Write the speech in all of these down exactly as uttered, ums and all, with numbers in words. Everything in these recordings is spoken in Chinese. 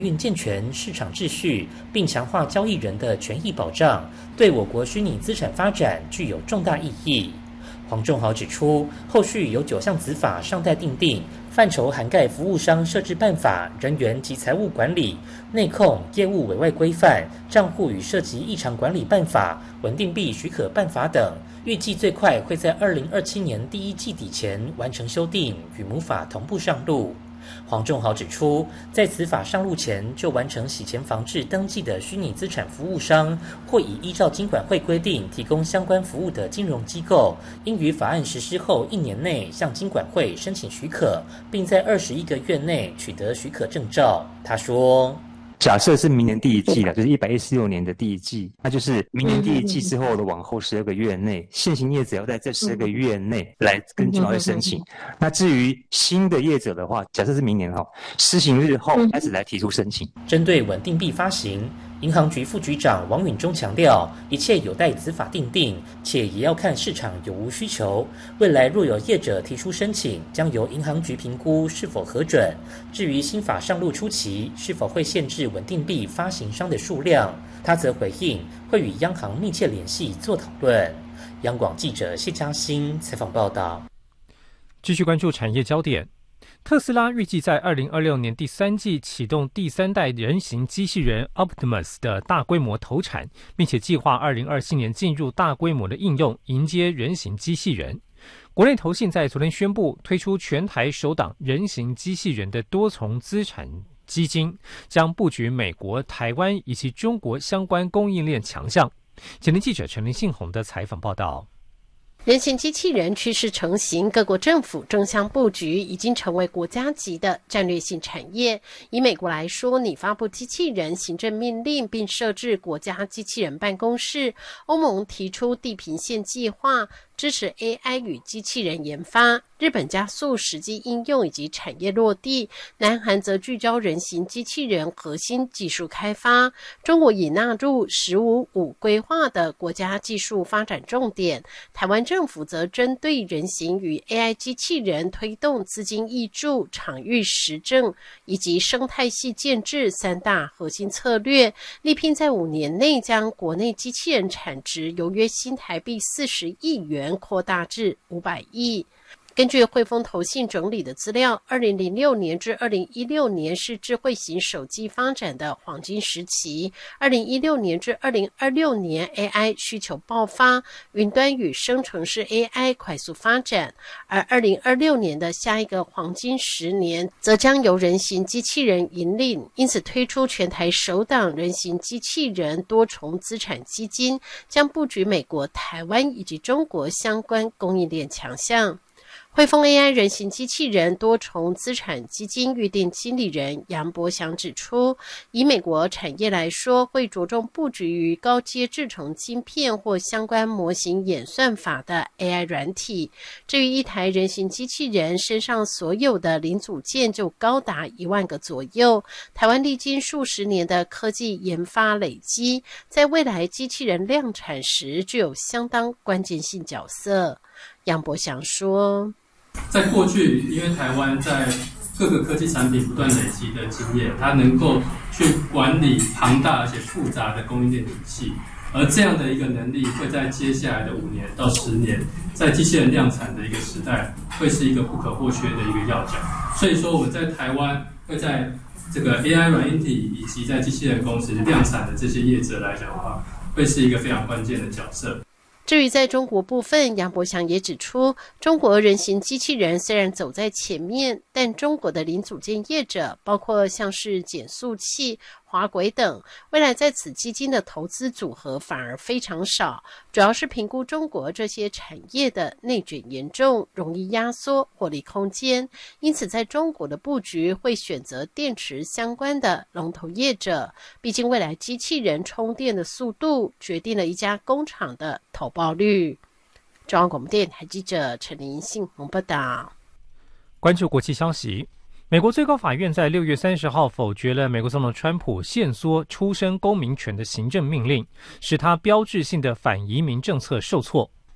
运健全市场秩序，并强化交易人的权益保障，对我国虚拟资产发展具有重大意义。黄仲豪指出，后续有九项子法尚待订定，范畴涵盖服务商设置办法、人员及财务管理、内控、业务委外规范、账户与涉及异常管理办法、稳定币许可办法等，预计最快会在二零二七年第一季底前完成修订，与母法同步上路。黄仲豪指出，在此法上路前就完成洗钱防治登记的虚拟资产服务商，或已依照金管会规定提供相关服务的金融机构，应于法案实施后一年内向金管会申请许可，并在二十一个月内取得许可证照。他说， 假设是明年第一季了，就是一百一十六年的第一季，那就是明年第一季之后的往后十二个月内，现行业者要在这十二个月内来跟金管会申请。那至于新的业者的话，假设是明年哈，施行日后开始来提出申请。 针对稳定币发行，银行局副局长王允中强调，一切有待子法定定，且也要看市场有无需求。未来若有业者提出申请，将由银行局评估是否核准。至于新法上路初期是否会限制稳定币发行商的数量，他则回应会与央行密切联系做讨论。央广记者谢嘉欣采访报道。 继续关注产业焦点。特斯拉预计在二零二六年第三季启动第三代人形机器人 Optimus 的大规模投产，并且计划二零二七年进入大规模的应用，迎接人形机器人。国内投信在昨天宣布推出全台首档人形机器人的多重资产基金，将布局美国、台湾以及中国相关供应链强项。前天记者陈林信宏的采访报道。 人形机器人趋势成型，各国政府争相布局，已经成为国家级的战略性产业。以美国来说，拟发布机器人行政命令，并设置国家机器人办公室。欧盟提出地平线计划，支持 A I 与机器人研发。日本加速实际应用以及产业落地，南韩则聚焦人形机器人核心技术开发。中国已纳入十五五规划的国家技术发展重点。台湾政府则针对人形与 A I 机器人推动资金挹注、场域实证以及生态系建制三大核心策略，力拼在五年内将国内机器人产值由约新台币四十亿元扩大至五百亿。根据汇丰投信整理的资料，二零零六年至二零一六年是智慧型手机发展的黄金时期，二零一六年至二零二六年 A I 需求爆发，云端与生成式 A I 快速发展，而二零二六年的下一个黄金十年则将由人形机器人引领，因此推出全台首档人形机器人多重资产基金，将布局美国、台湾以及中国相关供应链强项。汇丰 A I 人形机器人多重资产基金预定经理人杨博祥指出，以美国产业来说，会着重布局于高阶制程晶片或相关模型演算法的 A I 软体。至于一台人形机器人身上所有的零组件就高达一万个左右，台湾历经数十年的科技研发累积，在未来机器人量产时具有相当关键性角色。杨博祥说， 在过去，因为台湾在各个科技产品不断累积的经验，它能够去管理庞大而且复杂的供应链体系，而这样的一个能力会在接下来的五年到十年，在机器人量产的一个时代，会是一个不可或缺的一个要角。所以说，我们在台湾会在这个 A I 软硬体以及在机器人公司量产的这些业者来讲的话，会是一个非常关键的角色。 至于在中国部分，杨博祥也指出，中国人形机器人虽然走在前面，但中国的零组件业者，包括像是减速器、滑轨等，未来在此基金的投资组合反而非常少，主要是评估中国这些产业的内卷严重，容易压缩获利空间，因此在中国的布局会选择电池相关的龙头业者，毕竟未来机器人充电的速度决定了一家工厂的投报率。中央广播电台记者陈林信宏报道。 关注国际消息，美国最高法院在六月三十号否决了美国总统川普限缩出生公民权的行政命令，使他标志性的反移民政策受挫。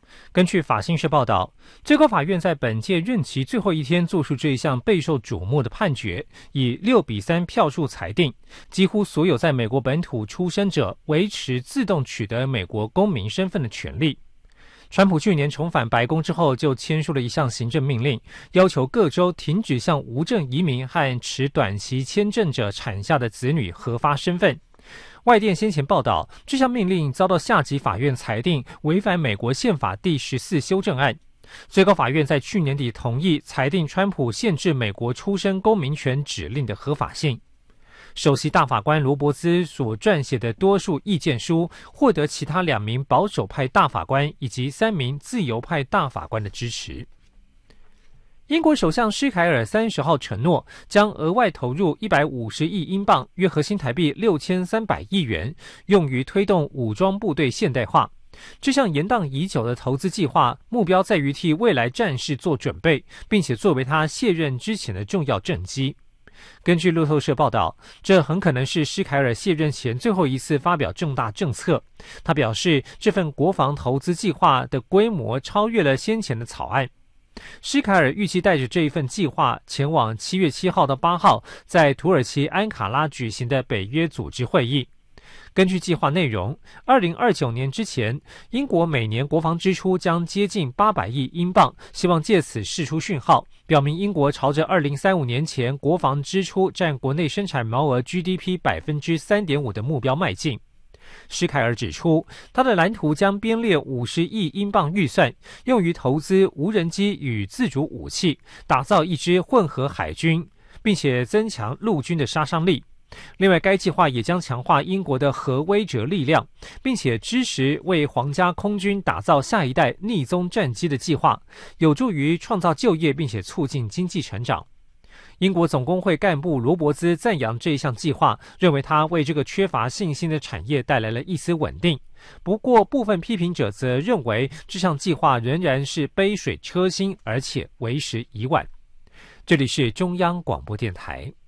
根据法新社报道，最高法院在本届任期最后一天作出这一项备受瞩目的判决，以六比三票数裁定，几乎所有在美国本土出生者维持自动取得美国公民身份的权利。川普去年重返白宫之后，就签署了一项行政命令，要求各州停止向无证移民和持短期签证者产下的子女核发身份。外电先前报道，这项命令遭到下级法院裁定违反美国宪法第十四修正案。最高法院在去年底同意裁定川普限制美国出生公民权指令的合法性。首席大法官罗伯兹所撰写的多数意见书获得其他两名保守派大法官以及三名自由派大法官的支持。英国首相施凯尔三十号承诺，将额外投入一百五十亿英镑，约合新台币六千三百亿元，用于推动武装部队现代化。这项延宕已久的投资计划，目标在于替未来战事做准备，并且作为他卸任之前的重要政绩。根据路透社报道，这很可能是施凯尔卸任前最后一次发表重大政策。他表示，这份国防投资计划的规模超越了先前的草案。施凯尔预计带着这一份计划前往七月七号到八号在土耳其安卡拉举行的北约组织会议。根据计划内容，二零二九年之前，英国每年国防支出将接近八百亿英镑，希望借此释出讯号，表明英国朝着二零三五年前国防支出占国内生产毛额 G D P 百分之三点五 的目标迈进。施凯尔指出，他的蓝图将编列五十亿英镑预算，用于投资无人机与自主武器，打造一支混合海军，并且增强陆军的杀伤力。另外，该计划也将强化英国的核威慑力量，并且支持为皇家空军打造下一代逆踪战机的计划，有助于创造就业，并且促进经济成长。英国总工会干部罗伯兹赞扬这一项计划，认为它为这个缺乏信心的产业带来了一丝稳定。不过，部分批评者则认为这项计划仍然是杯水车薪，而且为时已晚。这里是中央广播电台。